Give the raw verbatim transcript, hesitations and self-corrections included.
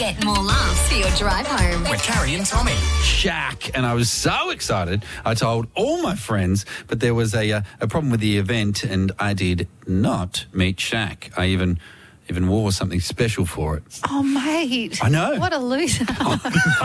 Get more laughs for your drive home. With Carrie and Tommy. Shaq, and I was so excited. I told all my friends, but there was a uh, a problem with the event, and I did not meet Shaq. I even even wore something special for it. Oh, mate. I know. What a loser.